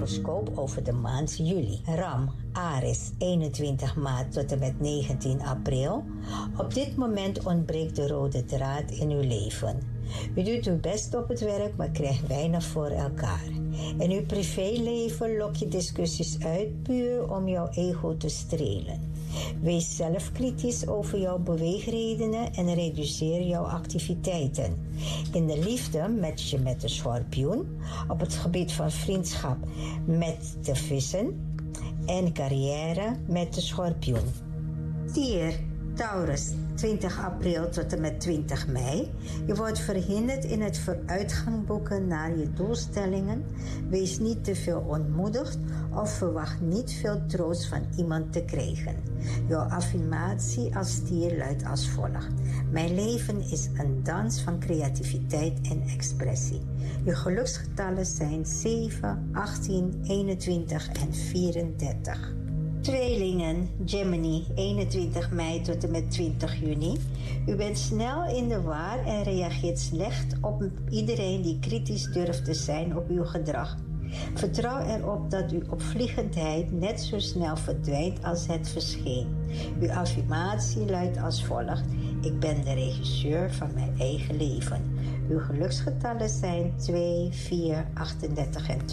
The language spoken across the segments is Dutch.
horoscoop over de maand juli. Ram, Aries, 21 maart tot en met 19 april. Op dit moment ontbreekt de rode draad in uw leven. U doet uw best op het werk, maar krijgt weinig voor elkaar. In uw privéleven lok je discussies uit puur om jouw ego te strelen. Wees zelfkritisch over jouw beweegredenen en reduceer jouw activiteiten. In de liefde match je met de schorpioen, op het gebied van vriendschap met de vissen en carrière met de schorpioen. Stier, Taurus, 20 april tot en met 20 mei. Je wordt verhinderd in het vooruitgang boeken naar je doelstellingen. Wees niet te veel ontmoedigd of verwacht niet veel troost van iemand te krijgen. Jouw affirmatie als stier luidt als volgt. Mijn leven is een dans van creativiteit en expressie. Je geluksgetallen zijn 7, 18, 21 en 34. Tweelingen, Gemini, 21 mei tot en met 20 juni. U bent snel in de war en reageert slecht op iedereen die kritisch durft te zijn op uw gedrag. Vertrouw erop dat uw opvliegendheid net zo snel verdwijnt als het verscheen. Uw affirmatie luidt als volgt. Ik ben de regisseur van mijn eigen leven. Uw geluksgetallen zijn 2, 4, 38 en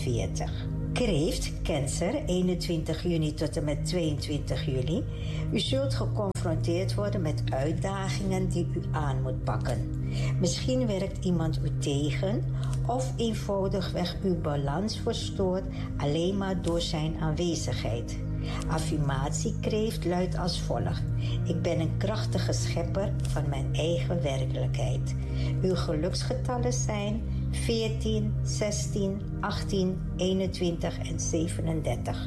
42. Kreeft, Cancer, 21 juni tot en met 22 juli. U zult geconfronteerd worden met uitdagingen die u aan moet pakken. Misschien werkt iemand u tegen of eenvoudigweg uw balans verstoort alleen maar door zijn aanwezigheid. Affirmatie Kreeft luidt als volgt. Ik ben een krachtige schepper van mijn eigen werkelijkheid. Uw geluksgetallen zijn 14, 16, 18, 21 en 37.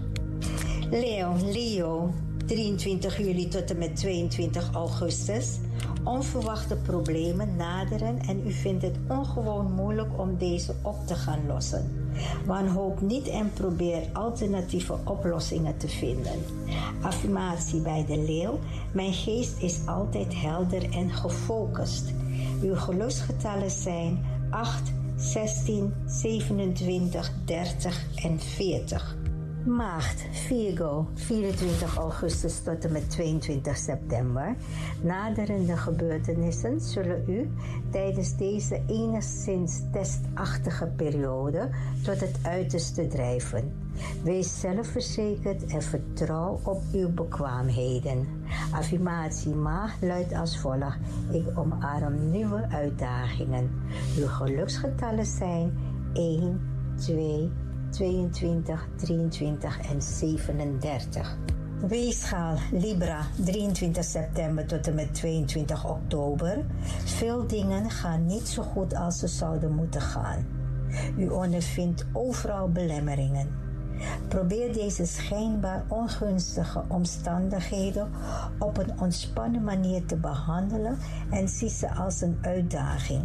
Leo, 23 juli tot en met 22 augustus. Onverwachte problemen naderen en u vindt het ongewoon moeilijk om deze op te gaan lossen. Wanhoop niet en probeer alternatieve oplossingen te vinden. Affirmatie bij de leeuw. Mijn geest is altijd helder en gefocust. Uw geluksgetallen zijn 8, 16, 27, 30 en 40. Maagd, Virgo, 24 augustus tot en met 22 september. Naderende gebeurtenissen zullen u tijdens deze enigszins testachtige periode tot het uiterste drijven. Wees zelfverzekerd en vertrouw op uw bekwaamheden. Affirmatie Maagd luidt als volgt. Ik omarm nieuwe uitdagingen. Uw geluksgetallen zijn 1, 2, 22, 23 en 37. Weegschaal, Libra, 23 september tot en met 22 oktober. Veel dingen gaan niet zo goed als ze zouden moeten gaan. U ondervindt overal belemmeringen. Probeer deze schijnbaar ongunstige omstandigheden op een ontspannen manier te behandelen en zie ze als een uitdaging.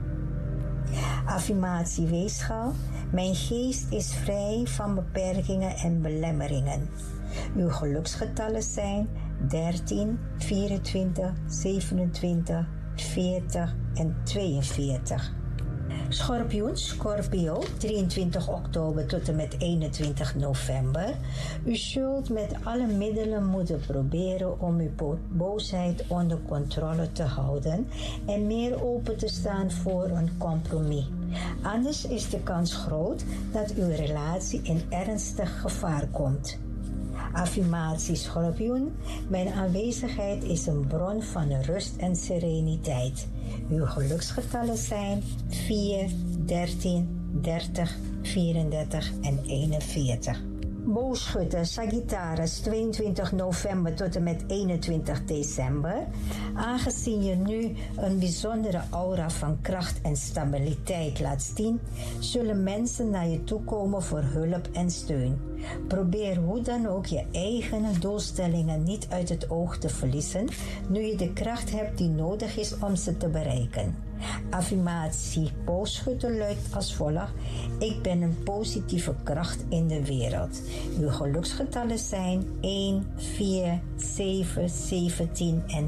Affirmatie Weegschaal. Mijn geest is vrij van beperkingen en belemmeringen. Uw geluksgetallen zijn 13, 24, 27, 40 en 42. Schorpioen, Scorpio, 23 oktober tot en met 21 november. U zult met alle middelen moeten proberen om uw boosheid onder controle te houden en meer open te staan voor een compromis. Anders is de kans groot dat uw relatie in ernstig gevaar komt. Affirmatie Schorpioen. Mijn aanwezigheid is een bron van rust en sereniteit. Uw geluksgetallen zijn 4, 13, 30, 34 en 41. Boogschutter, Sagittarius, 22 november tot en met 21 december. Aangezien je nu een bijzondere aura van kracht en stabiliteit laat zien, zullen mensen naar je toe komen voor hulp en steun. Probeer hoe dan ook je eigen doelstellingen niet uit het oog te verliezen, nu je de kracht hebt die nodig is om ze te bereiken. Affirmatie boogschutter luidt als volgt. Ik ben een positieve kracht in de wereld. Uw geluksgetallen zijn 1, 4, 7, 17 en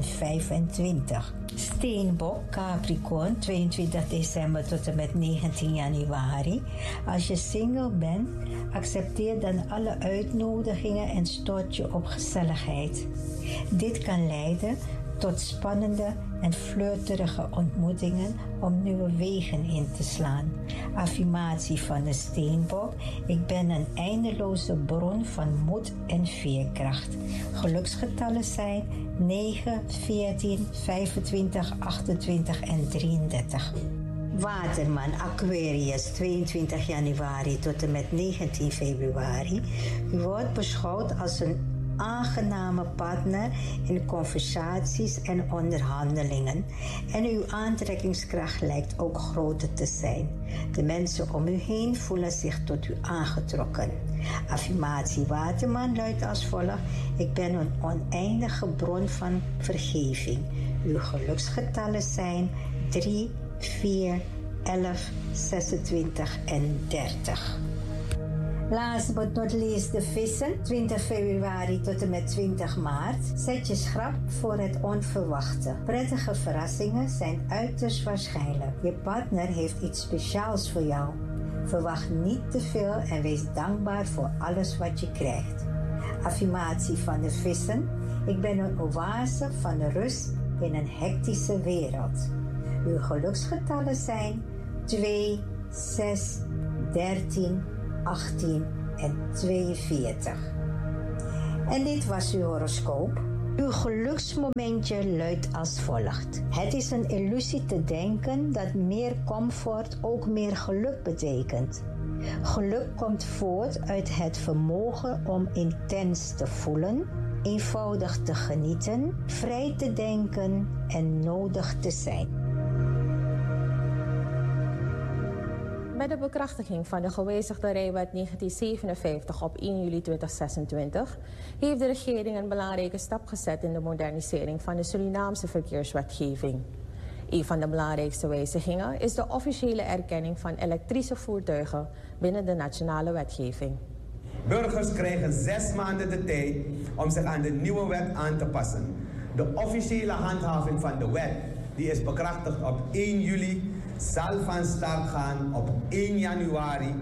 25. Steenbok, Capricorn, 22 december tot en met 19 januari. Als je single bent, accepteer dan alle uitnodigingen en stort je op gezelligheid. Dit kan leiden tot spannende en flirterige ontmoetingen om nieuwe wegen in te slaan. Affirmatie van de Steenbok. Ik ben een eindeloze bron van moed en veerkracht. Geluksgetallen zijn 9, 14, 25, 28 en 33. Waterman, Aquarius, 22 januari tot en met 19 februari. U wordt beschouwd als een aangename partner in conversaties en onderhandelingen en uw aantrekkingskracht lijkt ook groter te zijn. De mensen om u heen voelen zich tot u aangetrokken. Affirmatie Waterman luidt als volgt. Ik ben een oneindige bron van vergeving. Uw geluksgetallen zijn 3, 4, 11, 26 en 30. Last but not least de vissen, 20 februari tot en met 20 maart. Zet je schrap voor het onverwachte. Prettige verrassingen zijn uiterst waarschijnlijk. Je partner heeft iets speciaals voor jou. Verwacht niet te veel en wees dankbaar voor alles wat je krijgt. Affirmatie van de vissen. Ik ben een oase van rust in een hectische wereld. Uw geluksgetallen zijn 2, 6, 13, 18 en 42. En dit was uw horoscoop. Uw geluksmomentje luidt als volgt. Het is een illusie te denken dat meer comfort ook meer geluk betekent. Geluk komt voort uit het vermogen om intens te voelen, eenvoudig te genieten, vrij te denken en nodig te zijn. Bij de bekrachtiging van de gewijzigde Rijwet 1957 op 1 juli 2026 heeft de regering een belangrijke stap gezet in de modernisering van de Surinaamse verkeerswetgeving. Een van de belangrijkste wijzigingen is de officiële erkenning van elektrische voertuigen binnen de nationale wetgeving. Burgers krijgen 6 maanden de tijd om zich aan de nieuwe wet aan te passen. De officiële handhaving van de wet die is bekrachtigd op 1 juli zal van start gaan op 1 januari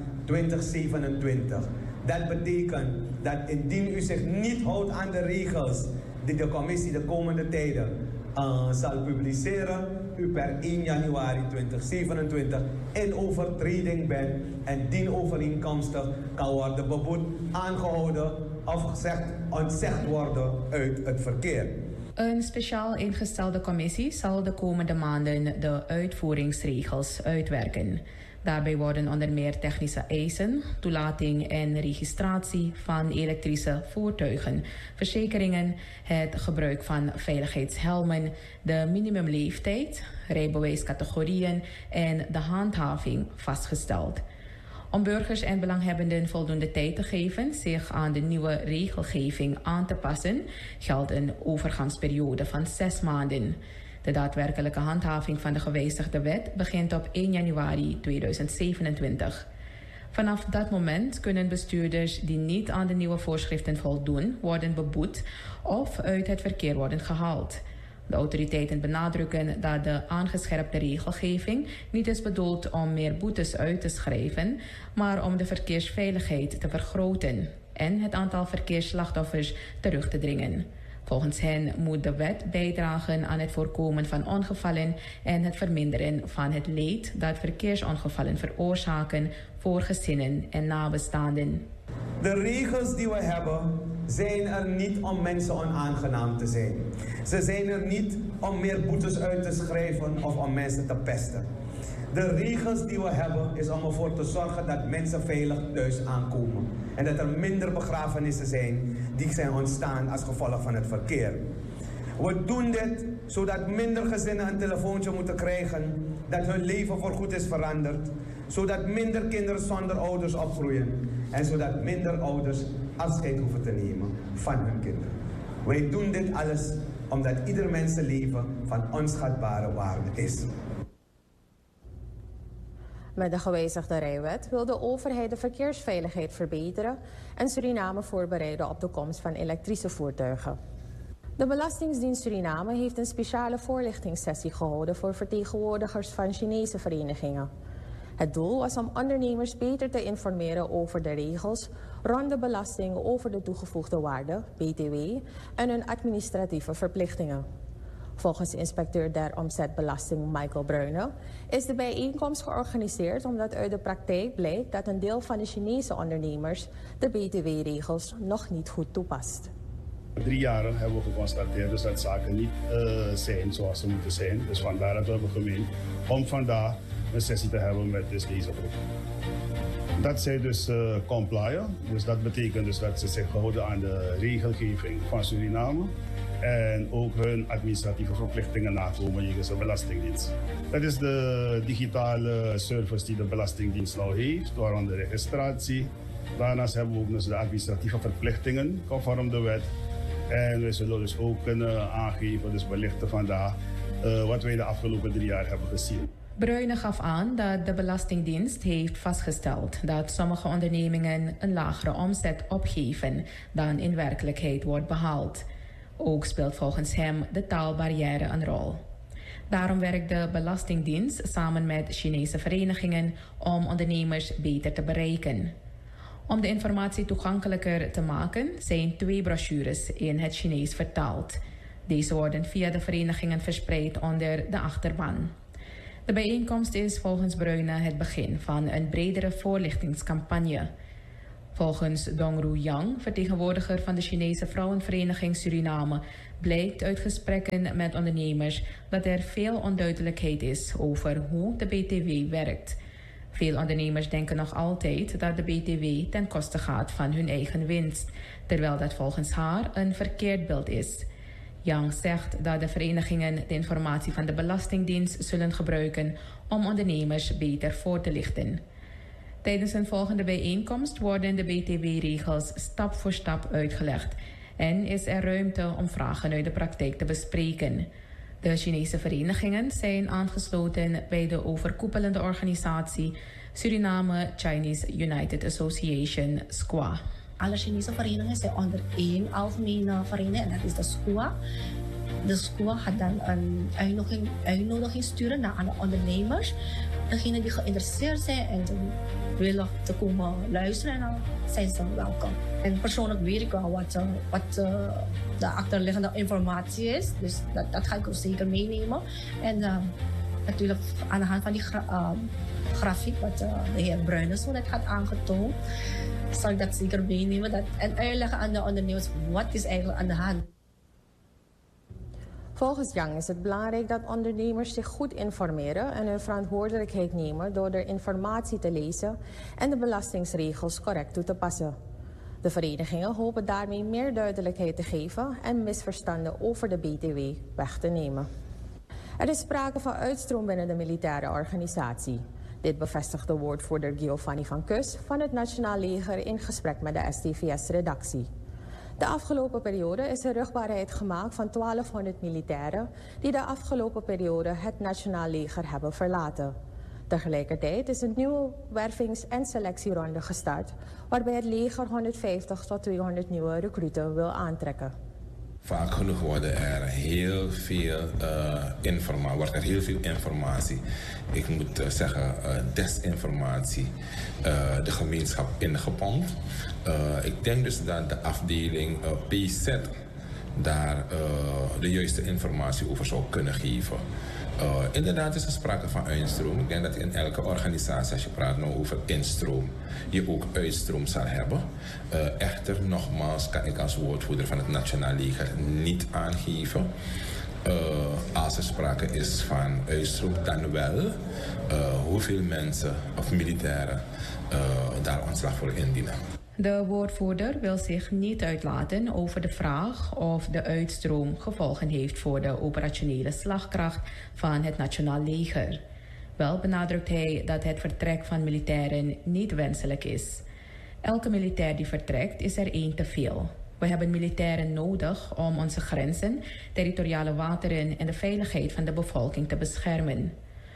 2027. Dat betekent dat indien u zich niet houdt aan de regels die de commissie de komende tijden zal publiceren, u per 1 januari 2027 in overtreding bent en dienovereenkomstig kan worden beboet, aangehouden of ontzegd worden uit het verkeer. Een speciaal ingestelde commissie zal de komende maanden de uitvoeringsregels uitwerken. Daarbij worden onder meer technische eisen, toelating en registratie van elektrische voertuigen, verzekeringen, het gebruik van veiligheidshelmen, de minimumleeftijd, rijbewijscategorieën en de handhaving vastgesteld. Om burgers en belanghebbenden voldoende tijd te geven zich aan de nieuwe regelgeving aan te passen, geldt een overgangsperiode van 6 maanden. De daadwerkelijke handhaving van de gewijzigde wet begint op 1 januari 2027. Vanaf dat moment kunnen bestuurders die niet aan de nieuwe voorschriften voldoen worden beboet of uit het verkeer worden gehaald. De autoriteiten benadrukken dat de aangescherpte regelgeving niet is bedoeld om meer boetes uit te schrijven, maar om de verkeersveiligheid te vergroten en het aantal verkeersslachtoffers terug te dringen. Volgens hen moet de wet bijdragen aan het voorkomen van ongevallen en het verminderen van het leed dat verkeersongevallen veroorzaken voor gezinnen en nabestaanden. De regels die we hebben zijn er niet om mensen onaangenaam te zijn. Ze zijn er niet om meer boetes uit te schrijven of om mensen te pesten. De regels die we hebben is om ervoor te zorgen dat mensen veilig thuis aankomen. En dat er minder begrafenissen zijn die zijn ontstaan als gevolg van het verkeer. We doen dit zodat minder gezinnen een telefoontje moeten krijgen, dat hun leven voorgoed is veranderd, zodat minder kinderen zonder ouders opgroeien en zodat minder ouders afscheid hoeven te nemen van hun kinderen. Wij doen dit alles omdat ieder mensenleven van onschatbare waarde is. Met de gewijzigde rijwet wil de overheid de verkeersveiligheid verbeteren en Suriname voorbereiden op de komst van elektrische voertuigen. De Belastingdienst Suriname heeft een speciale voorlichtingssessie gehouden voor vertegenwoordigers van Chinese verenigingen. Het doel was om ondernemers beter te informeren over de regels rond de belasting over de toegevoegde waarde, BTW, en hun administratieve verplichtingen. Volgens inspecteur der omzetbelasting Michael Bruyne is de bijeenkomst georganiseerd omdat uit de praktijk blijkt dat een deel van de Chinese ondernemers de BTW-regels nog niet goed toepast. 3 jaar hebben we geconstateerd dus dat zaken niet zijn zoals ze moeten zijn. Dus vandaar dat we hebben gemeend om vandaag een sessie te hebben met deze groep. Dat zij dus complyen, dus dat betekent dus dat ze zich houden aan de regelgeving van Suriname en ook hun administratieve verplichtingen nakomen jegens de Belastingdienst. Dat is de digitale service die de Belastingdienst nou heeft, waaronder de registratie. Daarnaast hebben we ook dus de administratieve verplichtingen conform de wet. En we zullen dus ook kunnen aangeven, dus belichten vandaag, wat wij de afgelopen 3 jaar hebben gezien. Bruyne gaf aan dat de Belastingdienst heeft vastgesteld dat sommige ondernemingen een lagere omzet opgeven dan in werkelijkheid wordt behaald. Ook speelt volgens hem de taalbarrière een rol. Daarom werkt de Belastingdienst samen met Chinese verenigingen om ondernemers beter te bereiken. Om de informatie toegankelijker te maken zijn 2 brochures in het Chinees vertaald. Deze worden via de verenigingen verspreid onder de achterban. De bijeenkomst is volgens Bruyne het begin van een bredere voorlichtingscampagne. Volgens Dongru Yang, vertegenwoordiger van de Chinese Vrouwenvereniging Suriname, blijkt uit gesprekken met ondernemers dat er veel onduidelijkheid is over hoe de BTW werkt. Veel ondernemers denken nog altijd dat de BTW ten koste gaat van hun eigen winst, terwijl dat volgens haar een verkeerd beeld is. Yang zegt dat de verenigingen de informatie van de Belastingdienst zullen gebruiken om ondernemers beter voor te lichten. Tijdens een volgende bijeenkomst worden de BTW-regels stap voor stap uitgelegd en is er ruimte om vragen uit de praktijk te bespreken. De Chinese verenigingen zijn aangesloten bij de overkoepelende organisatie Suriname Chinese United Association, SCUA. Alle Chinese verenigingen zijn onder één algemene vereniging en dat is de SCUA. De SCUA gaat dan een uitnodiging sturen naar alle ondernemers. Degenen die geïnteresseerd zijn en willen te komen luisteren, dan zijn ze welkom. En persoonlijk weet ik wel wat de achterliggende informatie is. Dus dat ga ik ook zeker meenemen. En natuurlijk aan de hand van die grafiek wat de heer Bruyne zo net had aangetoond, zal ik dat zeker meenemen en uitleggen aan de ondernemers wat is eigenlijk aan de hand. Volgens Yang is het belangrijk dat ondernemers zich goed informeren en hun verantwoordelijkheid nemen door de informatie te lezen en de belastingsregels correct toe te passen. De verenigingen hopen daarmee meer duidelijkheid te geven en misverstanden over de BTW weg te nemen. Er is sprake van uitstroom binnen de militaire organisatie. Dit bevestigt de woordvoerder Giovanni van Kus van het Nationaal Leger in gesprek met de STVS-redactie. De afgelopen periode is er rugbaarheid gemaakt van 1200 militairen die de afgelopen periode het Nationaal Leger hebben verlaten. Tegelijkertijd is een nieuwe wervings- en selectieronde gestart, waarbij het leger 150 tot 200 nieuwe recruten wil aantrekken. Vaak genoeg wordt er heel veel informatie, ik moet zeggen desinformatie, de gemeenschap ingepompt. Ik denk dus dat de afdeling PZ daar de juiste informatie over zou kunnen geven. Inderdaad is er sprake van uitstroom. Ik denk dat in elke organisatie, als je praat nou over instroom, je ook uitstroom zal hebben. Echter, nogmaals, kan ik als woordvoerder van het Nationaal Leger niet aangeven. Als er sprake is van uitstroom, dan wel hoeveel mensen of militairen daar ontslag voor indienen. De woordvoerder wil zich niet uitlaten over de vraag of de uitstroom gevolgen heeft voor de operationele slagkracht van het Nationaal Leger. Wel benadrukt hij dat het vertrek van militairen niet wenselijk is. Elke militair die vertrekt is er één te veel. We hebben militairen nodig om onze grenzen, territoriale wateren en de veiligheid van de bevolking te beschermen.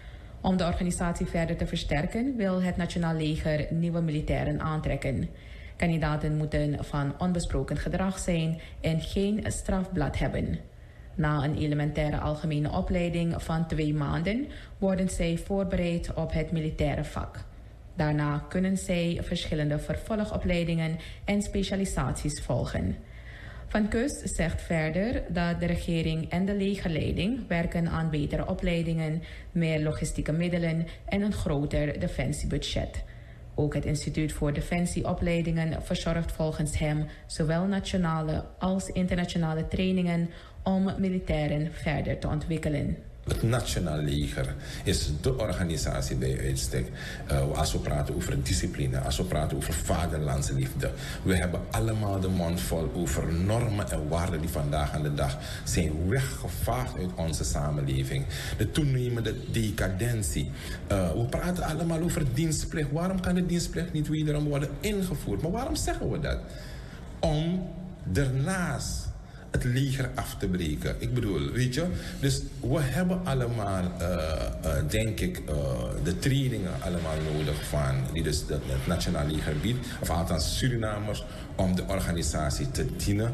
Om de organisatie verder te versterken wil het Nationaal Leger nieuwe militairen aantrekken. Kandidaten moeten van onbesproken gedrag zijn en geen strafblad hebben. Na een elementaire algemene opleiding van 2 maanden worden zij voorbereid op het militaire vak. Daarna kunnen zij verschillende vervolgopleidingen en specialisaties volgen. Van Kust zegt verder dat de regering en de legerleiding werken aan betere opleidingen, meer logistieke middelen en een groter defensiebudget. Ook het Instituut voor Defensieopleidingen verzorgt volgens hem zowel nationale als internationale trainingen om militairen verder te ontwikkelen. Het Nationaal Leger is de organisatie bij uitstek. Als we praten over discipline, als we praten over vaderlandsliefde. We hebben allemaal de mond vol over normen en waarden die vandaag aan de dag zijn weggevaagd uit onze samenleving. De toenemende decadentie. We praten allemaal over dienstplicht. Waarom kan de dienstplicht niet wederom worden ingevoerd? Maar waarom zeggen we dat? Om daarnaast het leger af te breken. Ik bedoel, weet je, dus we hebben allemaal, denk ik, de trainingen allemaal nodig van, die dus het Nationaal Leger biedt, of althans Surinamers, om de organisatie te dienen.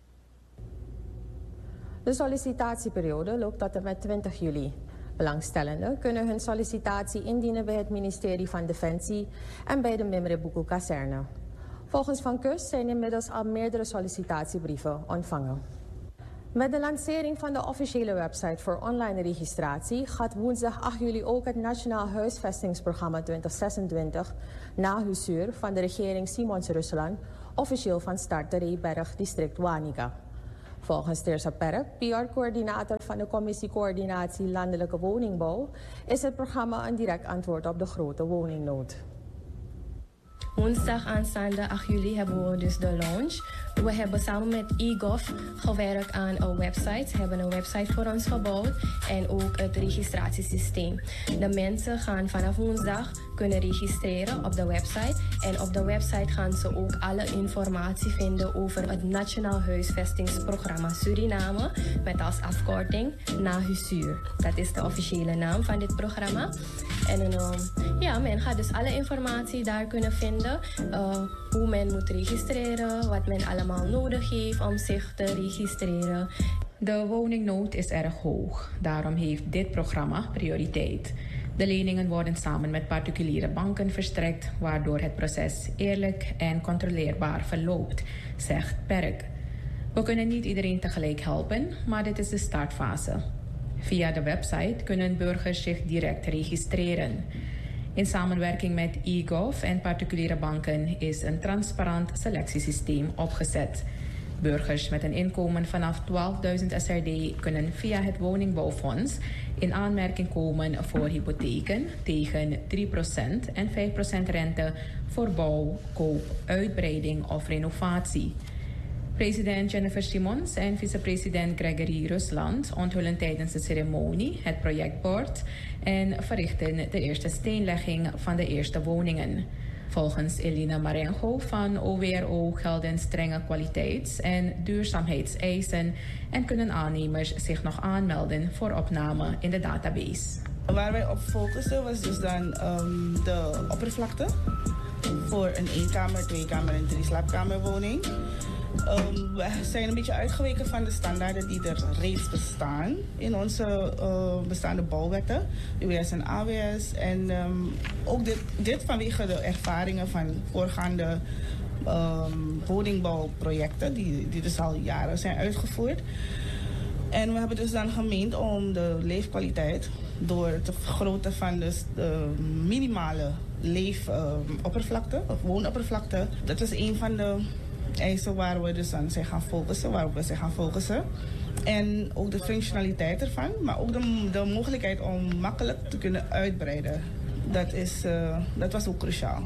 De sollicitatieperiode loopt tot en met 20 juli. Belangstellenden kunnen hun sollicitatie indienen bij het ministerie van Defensie en bij de Mimrebuku kazerne. Volgens Van Kust zijn inmiddels al meerdere sollicitatiebrieven ontvangen. Met de lancering van de officiële website voor online registratie gaat woensdag 8 juli ook het Nationaal Huisvestingsprogramma 2026 na huisuur van de regering Simons-Rusland officieel van start te Reeberg, district Wanica. Volgens Teersa Perk, PR-coördinator van de Commissie Coördinatie Landelijke Woningbouw, is het programma een direct antwoord op de grote woningnood. Woensdag aanstaande 8 juli hebben we dus de launch. We hebben samen met eGov gewerkt aan een website. Ze hebben een website voor ons gebouwd en ook het registratiesysteem. De mensen gaan vanaf woensdag kunnen registreren op de website. En op de website gaan ze ook alle informatie vinden over het Nationaal Huisvestingsprogramma Suriname. Met als afkorting Na Huisuur. Dat is de officiële naam van dit programma. En men gaat dus alle informatie daar kunnen vinden. Hoe men moet registreren, wat men allemaal nodig heeft om zich te registreren. De woningnood is erg hoog. Daarom heeft dit programma prioriteit. De leningen worden samen met particuliere banken verstrekt, waardoor het proces eerlijk en controleerbaar verloopt, zegt Perk. We kunnen niet iedereen tegelijk helpen, maar dit is de startfase. Via de website kunnen burgers zich direct registreren. In samenwerking met eGov en particuliere banken is een transparant selectiesysteem opgezet. Burgers met een inkomen vanaf 12.000 SRD kunnen via het woningbouwfonds in aanmerking komen voor hypotheken tegen 3% en 5% rente voor bouw, koop, uitbreiding of renovatie. President Jennifer Simons en vicepresident Gregory Rusland onthullen tijdens de ceremonie het projectbord en verrichten de eerste steenlegging van de eerste woningen. Volgens Elina Marengo van OWRO gelden strenge kwaliteits- en duurzaamheidseisen en kunnen aannemers zich nog aanmelden voor opname in de database. Waar wij op focussen was dus dan de oppervlakte voor een 1-kamer, 2-kamer en 3-slaapkamerwoning. We zijn een beetje uitgeweken van de standaarden die er reeds bestaan in onze bestaande bouwwetten, UWS en AWS. En ook dit vanwege de ervaringen van voorgaande woningbouwprojecten die dus al jaren zijn uitgevoerd. En we hebben dus dan gemeend om de leefkwaliteit door het vergroten van dus de minimale leefoppervlakte of woonoppervlakte. Dat is een van de eisen waar we dus aan zijn gaan focussen, waarop we zijn gaan focussen. En ook de functionaliteit ervan, maar ook de mogelijkheid om makkelijk te kunnen uitbreiden. Dat was ook cruciaal.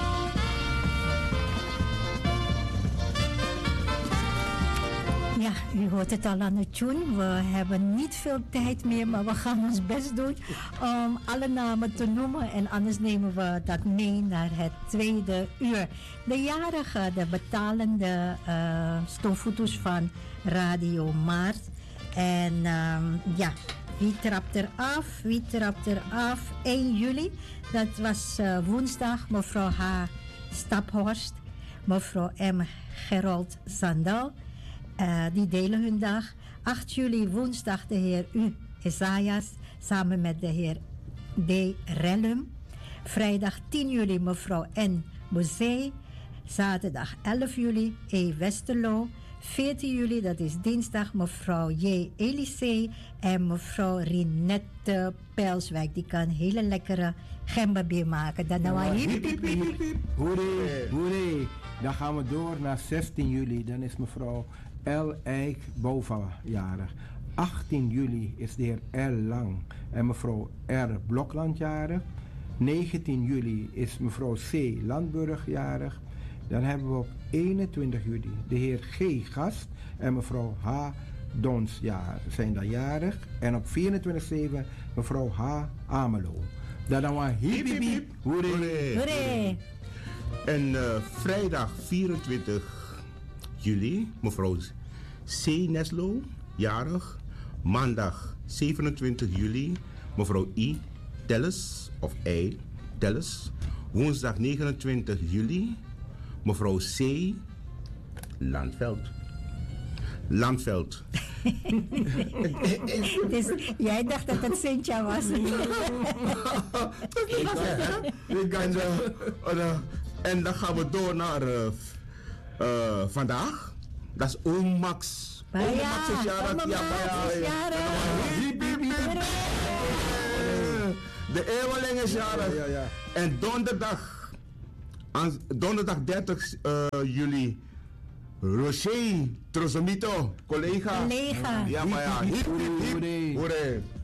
Ja, u hoort het al aan de tune. We hebben niet veel tijd meer, maar we gaan ons best doen om alle namen te noemen. En anders nemen we dat mee naar het tweede uur. De jarige, de betalende stofvoeters van Radio Maart. En ja, wie trapt er af? Wie trapt er af? 1 juli, dat was woensdag, mevrouw H. Staphorst, mevrouw M. Gerold Zandal. Die delen hun dag. 8 juli woensdag de heer U. Isaias samen met de heer D. Rellum. Vrijdag 10 juli mevrouw N. Bozee. Zaterdag 11 juli E. Westerlo. 14 juli, dat is dinsdag, mevrouw J. Elisee en mevrouw Rinette Pelswijk. Die kan hele lekkere gemberbier maken. Dan nou hip, hip, hip, hip. Hoeré. Dan gaan we door naar 16 juli. Dan is mevrouw L. Eijk Bova jarig. 18 juli is de heer L. Lang en mevrouw R. Blokland jarig. 19 juli is mevrouw C. Landburg jarig. Dan hebben we op 21 juli de heer G. Gast en mevrouw H. Dons zijn dan jarig. En op 24/7 mevrouw H. Amelo. Dan we hip hip hip. Hoeré. En vrijdag 24 juli mevrouw C. Neslo, jarig. Maandag 27 juli mevrouw I. Telles of I. Telles. Woensdag 29 juli mevrouw C. Landveld. Dus jij dacht dat het Cynthia was. En dan gaan we door naar vandaag. Dat is oom Max. Oom Max is jarig. De eeuweling is jarig. Ja. En donderdag 30 juli. Rocher Trosomito, collega. Ja, maar ja. Hip, hip, hip. Hoeré.